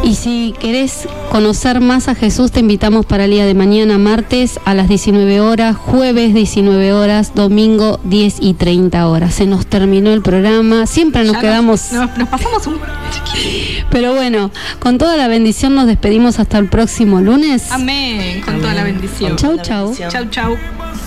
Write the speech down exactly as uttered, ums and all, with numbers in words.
Y si querés conocer más a Jesús, te invitamos para el día de mañana, martes a las diecinueve horas, jueves diecinueve horas, domingo diez y treinta horas. Se nos terminó el programa, siempre nos ya quedamos... Nos, nos, nos pasamos un... Pero bueno, con toda la bendición nos despedimos hasta el próximo lunes. Amén, con Amén. Toda la bendición. Chau, chau. Chau, chau.